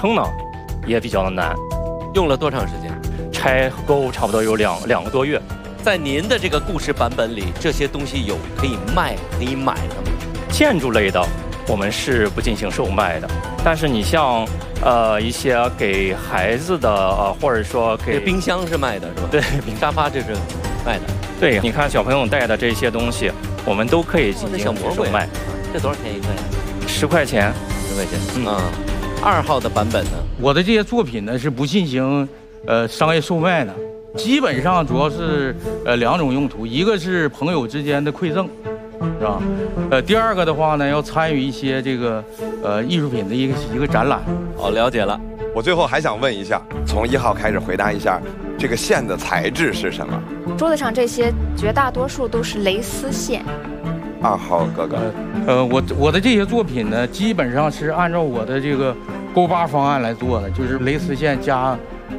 撑呢，也比较的难。 用了多长时间？ 拆钩差不多有两个多月。 在您的这个故事版本里，这些东西有可以卖、可以买的吗？ 建筑类的我们是不进行售卖的，但是你像一些给孩子的或者说给冰箱是卖的是吧？ 对， 沙发这是卖的。 对，你看小朋友带的这些东西，我们都可以进行售卖。 这多少钱一个呀 ？10块钱。 10块钱。2号的版本呢？ 我的这些作品呢是不进行商业售卖的。基本上主要是2种用途，一个是朋友之间的馈赠，是吧？第二个的话呢，要参与一些这个艺术品的一个展览。 好，了解了。 我最后还想问一下，从1号开始回答一下，这个线的材质是什么？ 桌子上这些绝大多数都是蕾丝线。 2号哥哥， 我的这些作品呢，基本上是按照我的这个钩把方案来做的，就是蕾丝线加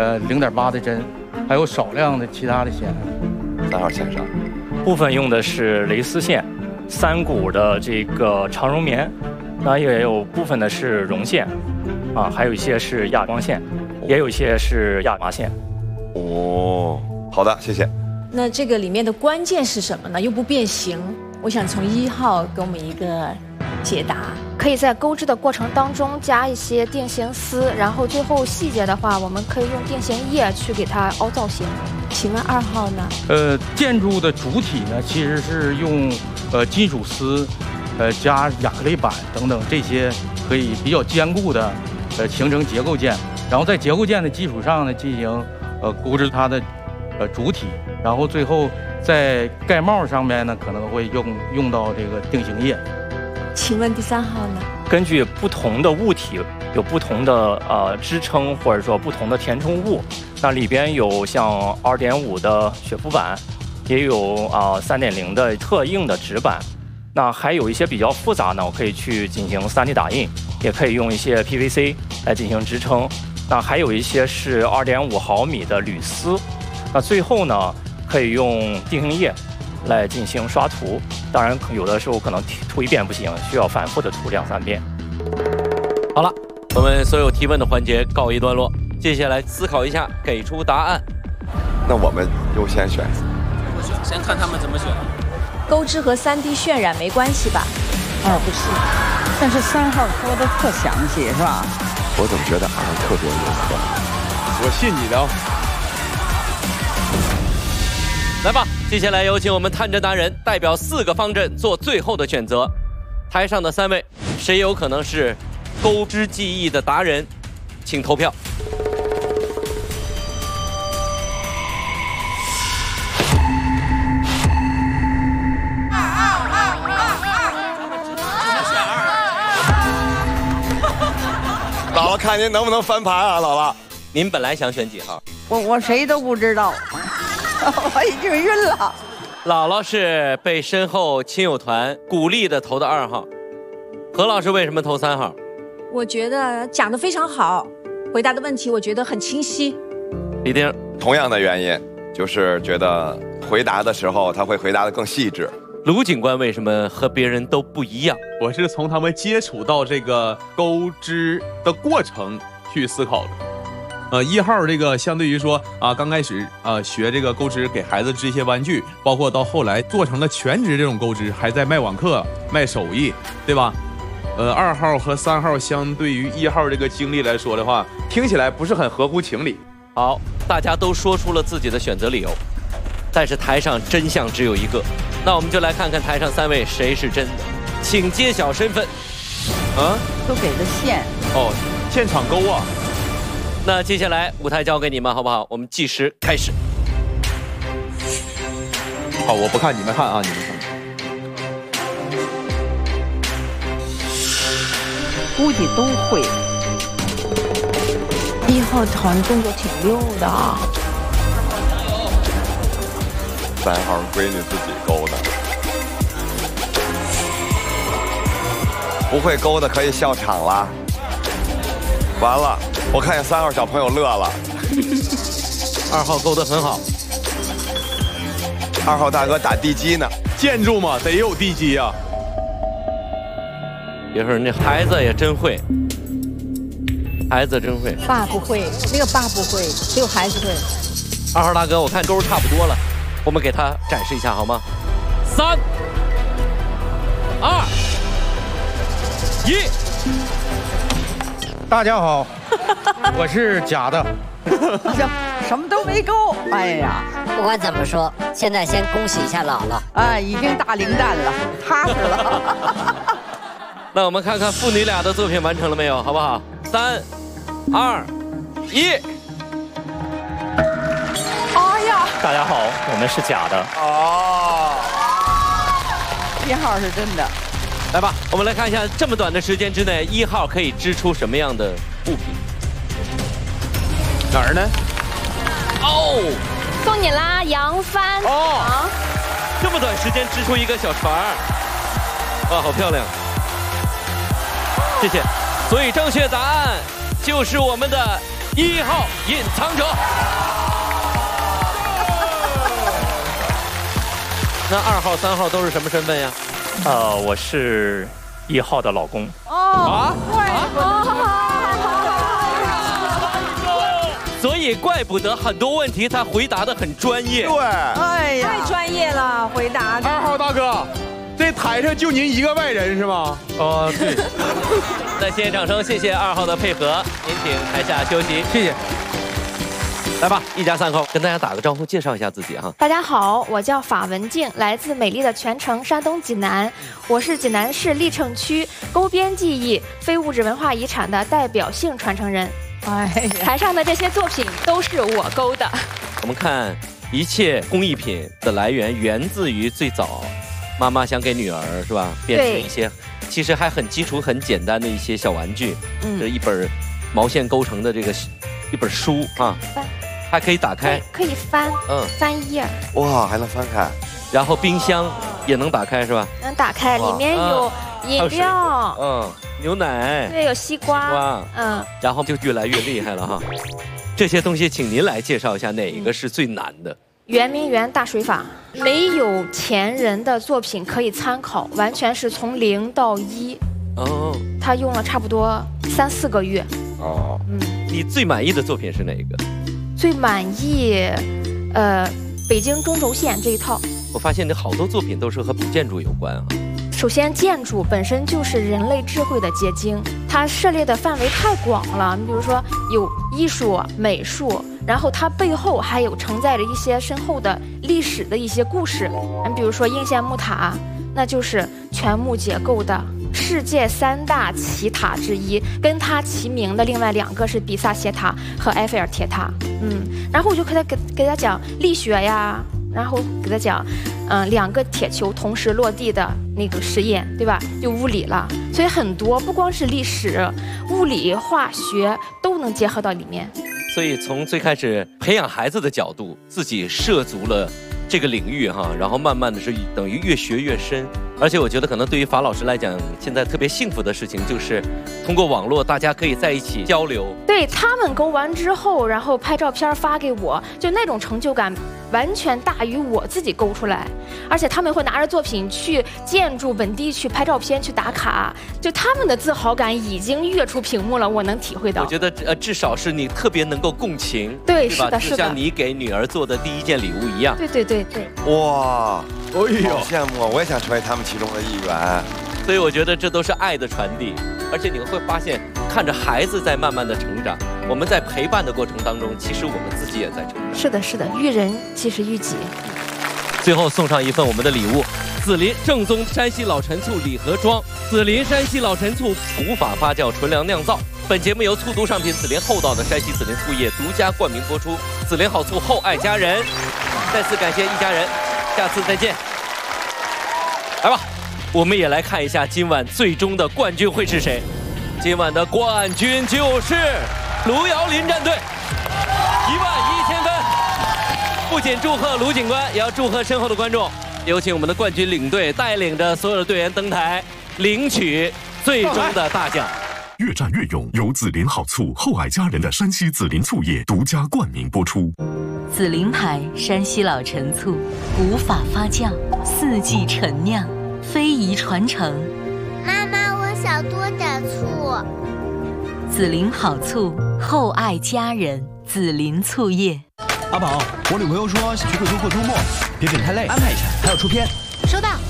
0.8的针。还有少量的其他的线。 3号线上， 部分用的是蕾丝线，3股的这个长绒棉，那也有部分的是绒线，还有一些是亚光线，也有一些是亚麻线。 哦，好的，谢谢。 那这个里面的关键是什么呢？又不变形，我想从1号给我们一个解答。 可以在钩织的过程当中加一些定型丝，然后最后细节的话，我们可以用定型液去给它凹造型。 请问2号呢？ 建筑的主体呢，其实是用金属丝，加亚克力板等等这些可以比较坚固的形成结构件，然后在结构件的基础上呢进行钩织它的主体，然后最后在盖帽上面呢可能会用到这个定型液。 请问第3号呢？ 根据不同的物体有不同的支撑，或者说不同的填充物。那里边有像2.5的雪肤板，也有3.0的特硬的纸板。那还有一些比较复杂呢，我可以去进行3D 打印，也可以用一些 PVC 来进行支撑。那还有一些是2.5毫米的铝丝。那最后呢，可以用定型液来进行刷涂，当然有的时候可能涂1遍不行，需要反复的涂2、3遍。 好了，我们所有提问的环节告一段落，接下来思考一下，给出答案。 那我们优先选。 先看他们怎么选。 钩织和3D 渲染没关系吧 ？2不是，但是3号说的特详细，是吧？ 我怎么觉得2特别有可能？ 我信你的哦。 来吧，接下来有请我们探针达人代表4个方阵做最后的选择。台上的3位，谁有可能是钩织技艺的达人？请投票。 姥姥，看您能不能翻盘啊，姥姥。 您本来想选几号？ 我谁都不知道。我已经晕了。 姥姥是被身后亲友团鼓励的投的2号。何老师为什么投3号？ 我觉得讲得非常好，回答的问题我觉得很清晰。 李丁， 同样的原因，就是觉得回答的时候他会回答得更细致。 卢警官为什么和别人都不一样？ 我是从他们接触到这个钩织的过程去思考的。1号这个相对于说刚开始学这个钩织，给孩子织一些玩具，包括到后来做成了全职这种钩织，还在卖网课、卖手艺，对吧？2号和3号相对于1号这个经历来说的话，听起来不是很合乎情理。 好，大家都说出了自己的选择理由，但是台上真相只有一个。那我们就来看看台上3位谁是真的，请揭晓身份。 都给的线哦，现场钩啊。 那接下来舞台交给你们好不好？我们计时开始。 好，我不看，你们看啊，你们看。 估计都会。 1号好像动作挺溜的啊。 3号闺女自己勾的，不会勾的可以笑场了。完了，我看见3号小朋友乐了。 2号勾得很好。 2号大哥打地基呢， 建筑嘛得有地基啊。 别说人家孩子也真会。 孩子真会。 爸不会，那个爸不会，只有孩子会。 2号大哥，我看钩差不多了，我们给他展示一下好吗？3、2、1。 大家好，我是假的。 什么都没勾。哎呀， 不管怎么说，现在先恭喜一下姥姥。 哎，已经大零蛋了，踏实了。 那我们看看父女俩的作品完成了没有，好不好？3、2、1。 哎呀， 大家好，我们是假的。 哦 1号是真的。 来吧，我们来看一下这么短的时间之内，1号可以织出什么样的物品？ 哪儿呢？ 哦， 送你啦，扬帆。 哦，这么短时间织出一个小船儿，哇，好漂亮！谢谢。所以正确答案就是我们的1号隐藏者。那2号、3号都是什么身份呀？ 我是1号的老公。 哦， 所以怪不得很多问题他回答的很专业。 对， 哎呀， 太专业了，回答。 2号大哥，这台上就您一个外人是吗？ 对。 那谢谢掌声，谢谢2号的配合，您请台下休息， 谢谢。 来吧，一家3口跟大家打个招呼，介绍一下自己哈。 大家好，我叫法文静，来自美丽的泉城，山东济南。我是济南市历城区沟边技艺非物质文化遗产的代表性传承人。 哎呀， 台上的这些作品都是我勾的。 我们看，一切工艺品的来源源自于最早，妈妈想给女儿是吧，变成一些其实还很基础、很简单的一些小玩具。这一本毛线勾成的这个一本书啊。还可以打开， 可以翻，翻页。 哇，还能翻开。 然后冰箱也能打开是吧？ 能打开，里面有饮料，牛奶， 对，有西瓜， 然后就越来越厉害了哈。这些东西，请您来介绍一下哪一个是最难的？ 圆明园大水法，没有前人的作品可以参考，完全是从0到1。 哦， 他用了差不多3、4个月。 哦，你最满意的作品是哪一个？ 最满意，北京中轴线这一套。 我发现你好多作品都是和古建筑有关啊。 首先，建筑本身就是人类智慧的结晶，它涉猎的范围太广了。你比如说有艺术、美术，然后它背后还有承载着一些深厚的历史的一些故事。你比如说应县木塔，那就是全木结构的。世界3大奇塔之一，跟它齐名的另外2个是比萨斜塔和埃菲尔铁塔。然后我就给他讲力学呀，然后给他讲2个铁球同时落地的那个实验，对吧？就物理了。所以很多不光是历史、物理、化学都能结合到里面。 所以从最开始培养孩子的角度，自己涉足了这个领域哈，然后慢慢的是等于越学越深。而且我觉得可能对于法老师来讲，现在特别幸福的事情就是通过网络大家可以在一起交流。 对，他们勾完之后，然后拍照片发给我，就那种成就感完全大于我自己勾出来。而且他们会拿着作品去建筑本地去拍照片去打卡，就他们的自豪感已经跃出屏幕了，我能体会到。 我觉得至少是你特别能够共情， 对， 是吧？ 是的，是的， 就像你给女儿做的第一件礼物一样。 对对对对。 哇， 哎呦， 好羡慕啊！我也想成为他们其中的一员。 所以我觉得这都是爱的传递，而且你会发现，看着孩子在慢慢的成长，我们在陪伴的过程当中，其实我们自己也在成长。 是的，是的，育人即是育己。 最后送上一份我们的礼物，紫林正宗山西老陈醋礼盒装，紫林山西老陈醋古法发酵纯粮酿造。本节目由醋毒上品紫林厚道的山西紫林醋业独家冠名播出。紫林好醋厚爱家人，再次感谢一家人，下次再见。来吧，我们也来看一下今晚最终的冠军会是谁。今晚的冠军就是卢瑶林战队，11000分。不仅祝贺卢警官，也要祝贺身后的观众。有请我们的冠军领队带领着所有的队员登台，领取最终的大奖。 越战越勇，由紫林好醋厚爱家人的山西紫林醋业独家冠名播出。 紫林牌山西老陈醋，古法发酵，4季陈酿，非遗传承。 妈妈，我想多点醋。 紫苓好醋，厚爱佳人，紫苓醋液。 阿宝，我女朋友说想去贵州过周末，别给太累，安排一下，还要出片。 收到。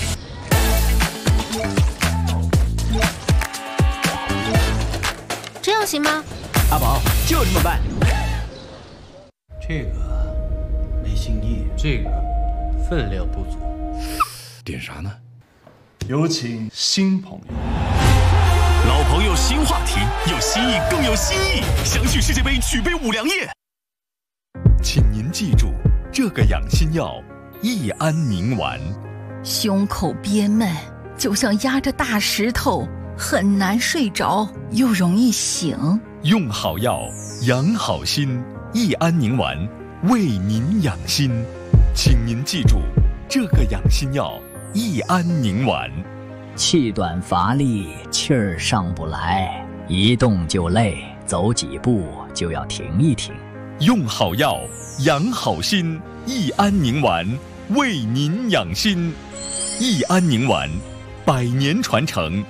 这样行吗？ 阿宝，就这么办。 这个没新意，这个分量不足。 点啥呢？ 有请新朋友。 老朋友新话题，有新意更有新意。详叙世界杯举杯五粮液。请您记住，这个养心药益安宁丸。 胸口憋闷，就像压着大石头，很难睡着，又容易醒。 用好药，养好心。益安宁丸为您养心。请您记住，这个养心药益安宁丸。 气短乏力，气儿上不来，一动就累，走几步就要停一停。 用好药，养好心。益安宁丸为您养心。益安宁丸100年传承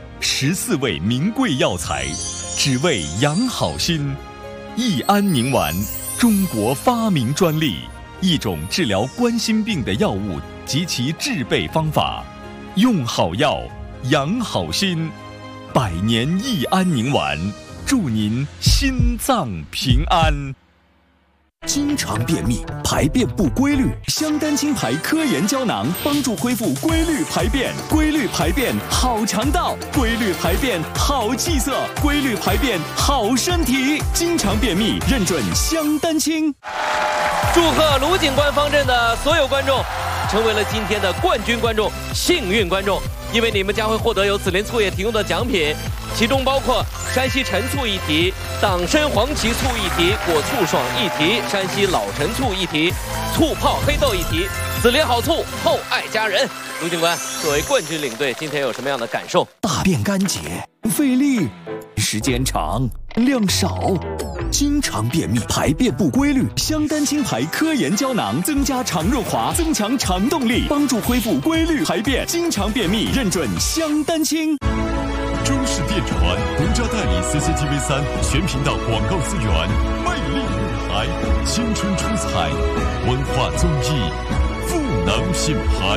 ，14味名贵药材，只为养好心。益安宁丸，中国发明专利，一种治疗冠心病的药物及其制备方法。用好药，养好心。100年益安宁丸，祝您心脏平安。经常便秘、排便不规律，香丹青牌科研胶囊帮助恢复规律排便。规律排便好肠道，规律排便好气色，规律排便好身体。经常便秘认准香丹青。 祝贺卢警官方阵的所有观众，成为了今天的冠军观众、幸运观众，因为你们将会获得由紫苓醋液提供的奖品，其中包括山西陈醋一提、党参黄芪醋一提、果醋爽一提、山西老陈醋一提、醋泡黑豆一提、紫苓好醋，厚爱佳人。卢警官，作为冠军领队，今天有什么样的感受？ 大便干结，费力，时间长，量少。经常便秘、排便不规律，香丹青牌科研胶囊增加肠润滑，增强肠动力，帮助恢复规律排便。经常便秘认准香丹青。 中视电传独家代理 CCTV3全频道广告资源，魅力舞台，青春出彩，文化综艺，赋能品牌。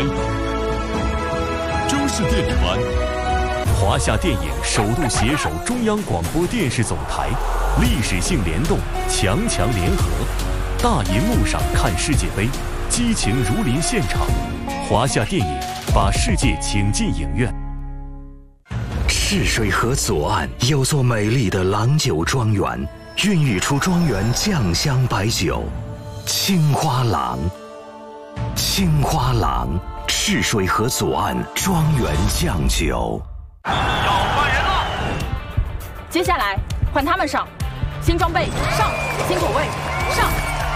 中视电传。 华夏电影首度携手中央广播电视总台，历史性联动，强联合。大银幕上看世界杯，激情如临现场。华夏电影把世界请进影院。 赤水河左岸有座美丽的郎酒庄园，孕育出庄园酱香白酒青花郎。青花郎，赤水河左岸庄园酱酒。 要换人了， 接下来换他们上，新装备上，新口味上，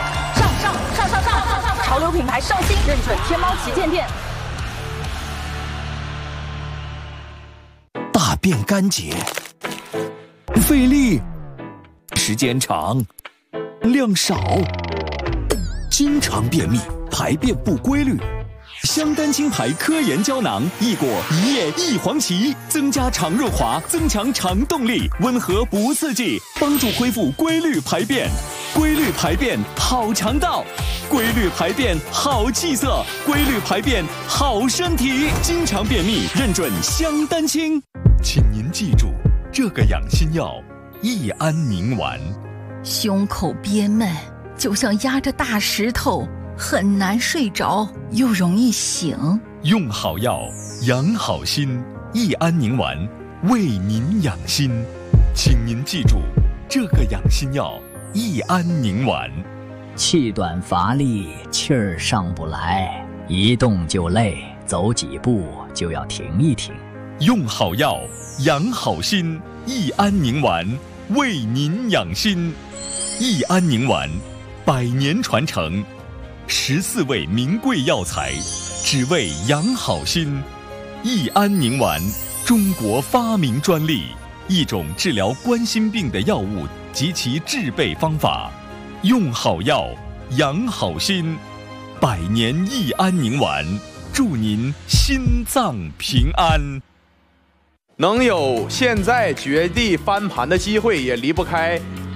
上，潮流品牌上新，认准天猫旗舰店。 大便干结，费力，时间长，量少。经常便秘、排便不规律。香丹青牌科研胶囊益果一叶益黄芪，增加肠润滑，增强肠动力，温和不刺激，帮助恢复规律排便。规律排便好肠道，规律排便好气色，规律排便好身体。经常便秘认准香丹青。请您记住，这个养心药益安宁丸。 胸口憋闷，就像压着大石头，很难睡着，又容易醒。 用好药，养好心。益安宁丸为您养心。请您记住，这个养心药益安宁丸。 气短乏力，气儿上不来，一动就累，走几步就要停一停。 用好药，养好心。益安宁丸为您养心。益安宁丸100年传承，14味名贵药材，只为养好心。益安宁丸，中国发明专利，一种治疗冠心病的药物及其制备方法。用好药，养好心。100年益安宁丸，祝您心脏平安。 能有现在绝地翻盘的机会，也离不开